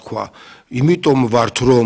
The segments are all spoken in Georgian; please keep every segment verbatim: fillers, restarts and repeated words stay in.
თქვა, იმიტომ ვართ რომ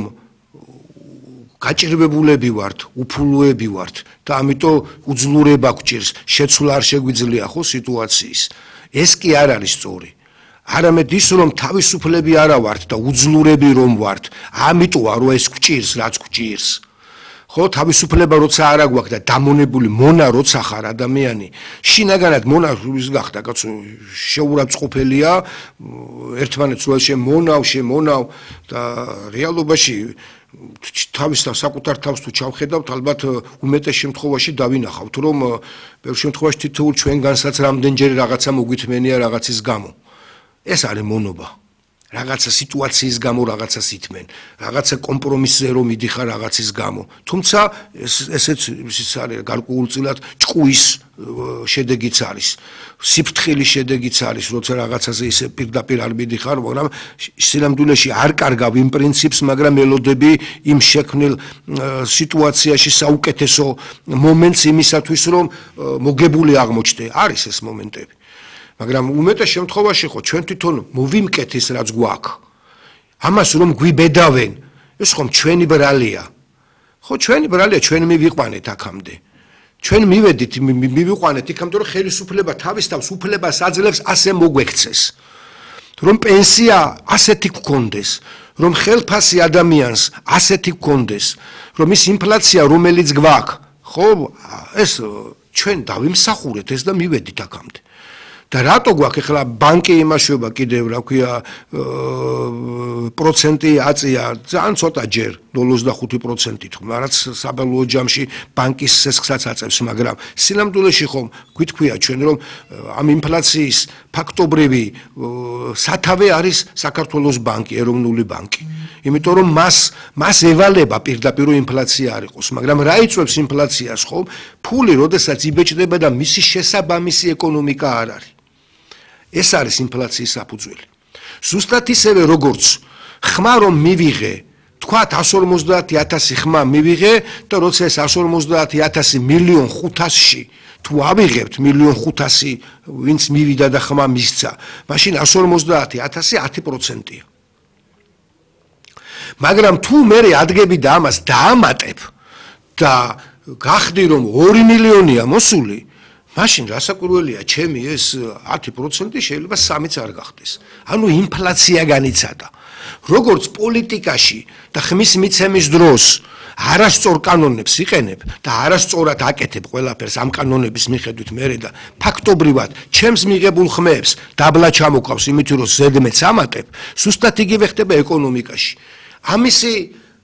გაჭირვებულები ვართ, უფულოები ვართ და ამიტომ უძლურება გვჭირს, შეცვლა არ შეგვიძლია ხო სიტუაციის. ეს კი არ არის სწორი. არამედ ის რომ თავისუფლები არა ვართ და უძლურები რომ ვართ, ამიტომ არ ეს გვჭირს, რაც გვჭირს. ხო, თავისუფლება როცა არა გვაქვს და დამონებული მონა როცა ხარ ადამიანი, შინაგანად მონა ის გახდა, კაცო, შეურაცხყოფელია, ერთმანეთს ველში შემონავ, შემონავ და რეალობაში თავის და საკუთარ თავს თუ ჩავხედავთ, ალბათ უმეტეს შემთხვევაში დავინახავთ, რომ ბევრ შემთხვევაში თითოეულ ჩვენგანსაც რამდენჯერ რაღაცა მოგვითმენია რაღაცის გამო. ეს არის მონობა. რაღაცა სიტუაციის გამო რაღაცას ითმენ, რაღაცა კომპრომისზე რომ მიდიხარ რაღაცის გამო. თუმცა ესეც ის არის გარკვეულწილად ჭკუის შედეგიც არის. სიფრთხილის შედეგიც არის, როცა რაღაცაზე ისე პირდაპირ არ მიდიხარ, მაგრამ სინამდვილეში არ კარგავ იმ პრინციპს, მაგრამ ელოდები იმ შექმნილ სიტუაციაში საუკეთესო მომენტს იმისათვის, რომ მოგებული აღმოჩნდე. არის ეს მომენტები. მაგრამ უმეტეს შემთხვევაში ხო ჩვენ თვითონ მოვიმკეთ ის რაც გვაქვს. ამას რომ გვიბედავენ, ეს ხომ ჩვენი ბრალია. ხო ჩვენი ბრალია, ჩვენ მივიყვანეთ აქამდე. ჩვენ მივედით, მივიყვანეთ იქამდე რომ ხელისუფლება თავის თავს უფლებას აძლევს ასე მოგვექცეს. რომ პენსია ასეთი გქონდეს, რომ ხელფასი ადამიანს ასეთი გქონდეს, რომ ის ინფლაცია რომელიც გვაქვს, ხო ეს ჩვენ დავიმსახურეთ ეს და მივედით აქამდე. და რატო გვაქვს ახლა ბანკი იმაშובה კიდევ რა ქვია პროცენტი აწია ძალიან ცოტა ჯერ ნულ ოცდახუთი პროცენტით ხომ რაც საბოლოო ჯამში ბანკის სესხსაც აწევს მაგრამ სინამდვილეში ხომ გითქვია ჩვენ რომ ამ ინფლაციის ფაქტობრივი სათავე არის საქართველოს ბანკი ეროვნული ბანკი იმიტომ რომ მას მას ევალება პირდაპირ ინფლაცია არ იყოს მაგრამ რა იწვევს ინფლაციას ხომ ფული როდესაც იბეჭდება და მისი შესაბამისი ეკონომიკა არ არის ეს არის ინფლაციის საფუძველი. ზუსტად ისევე როგორც ხმა რომ მივიღე, თქვათ εκατს ორმოცდაათი ათასი ხმა მივიღე და როცა ეს εκατს ორმოცდაათი ათასი მილიონ ხუთასში თუ ავიღებთ მილიონ ხუთასი ვინც მივიდა და ხმა მისცა, მაშინ εκατს ორმოცდაათი ათასი ათი პროცენტია. მაგრამ თუ მე ადგები და ამას დაამატებ და გახდი რომ ორი მილიონია მოსული მაშინ რასაკვირველია, ჩემი ეს ათი პროცენტი შეიძლება სამიც არ გახდეს. ანუ ინფლაცია განიცადა. როგორც პოლიტიკაში და ხმის მიცემის დროს არასწორ კანონებს იყენებ და არასწორად აკეთებ ყველაფერს ამ კანონების მიხედვით მერე და ფაქტობრივად ჩემს მიღებულ ხმებს დაბლა ჩამოყავს იმით რომ ზედმეც ამატებ, ზუსტად იგივე ხდება ეკონომიკაში. ამისი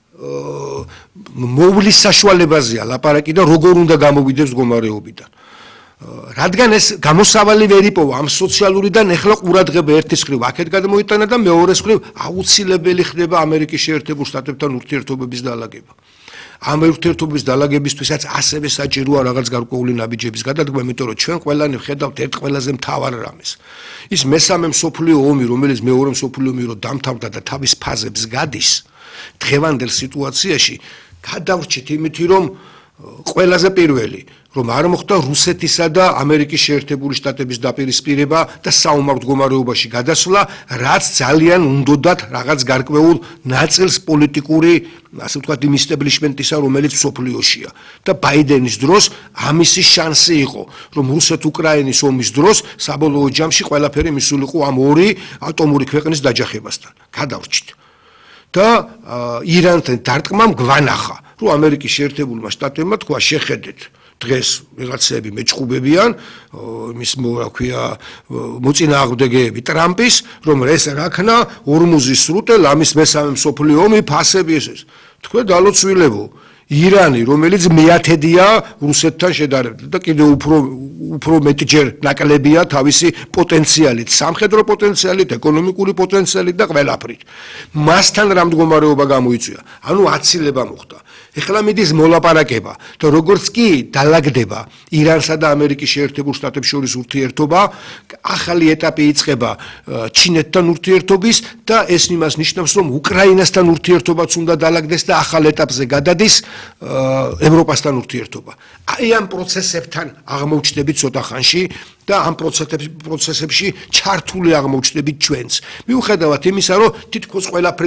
მოვლის საშუალებაზეა ლაპარაკი და როგორ უნდა გამოვიდეს მდგომარეობიდან. რადგან ეს გამოსავალი ვერ იპოვა ამ სოციალურიდან ეხლა ყურადღება ერთის მხრივ აქეთ გადმოიტანა და მეორეს მხრივ აუცილებელი ხდება ამერიკის შეერთებულ შტატებთან ურთიერთობების დალაგება. ამ ურთიერთობების დალაგებისთვისაც ასევე საჭიროა რაღაც გარკვეული ნაბიჯების გადადგმა, იმიტომ რომ ჩვენ ყველანი ვხედავთ ერთ ყველაზე მთავარ რამეს. ის მესამე მსოფლიო ომი, რომელიც მეორე მსოფლიო ომი რო დამთავრდა და თავის ფაზებს გადის, დღევანდელ სიტუაციაში გადავრჩით იმითი რომ ყველაზე პირველი რომ არ მოხდა რუსეთისა და ამერიკის შეერთებული შტატების დაპირისპირება და საომარ მდგომარეობაში გადასვლა, რაც ძალიან უნდოდათ რაღაც გარკვეულ ნაწილს პოლიტიკური, ასე ვთქვათ, იმ ისტებლიშმენტისა, რომელიც მსოფლიოშია. და ბაიდენის დროს ამისი შანსი იყო, რომ რუსეთ-უკრაინის ომის დროს საბოლოო ჯამში ყველაფერი მისულიყო ამ ორი ატომური ქვეყნის დაჯახებასთან. გადავრჩით. და ირანთან დარტყმამ გვანახა, რომ ამერიკის შეერთებულმა შტატებმა თქვა შეხედეთ დღეს ვიღაცები მეჭხუბებიან მის რა ქვია მოწინააღმდეგეები ტრამპის რომ ეს რაქნა ორმუზის სრუტე ლამის მესამე მსოფლიო ომი ფასები ეს თქვენ დალოცვილებო ირანი რომელიც მეათედია რუსეთთან შედარებით და კიდევ უფრო უფრო მეტჯერ ნაკლებია თავისი პოტენციალით სამხედრო პოტენციალით ეკონომიკური პოტენციალით და ყველაფრით მასთან რა მდგომარეობა გამოიწვია ანუ აცილება მოხდა ეხლა მიდის მოლაპარაკება და როგორც კი დალაგდება ირანსა და ამერიკის შეერთებულ შტატებს შორის ურთიერთობა ახალი ეტაპი იწყება ჩინეთთან ურთიერთობის და ეს იმას ნიშნავს რომ უკრაინასთან ურთიერთობაც უნდა დალაგდეს და ახალ ეტაპზე გადადის ევროპასთან ურთიერთობა აი ამ პროცესებთან აღმოჩნდებით ცოტა ხანში და ამ პროცესებში ჩართული აღმოჩნდებით ჩვენც მიუხედავად იმისა რომ თითქოს ყველაფერი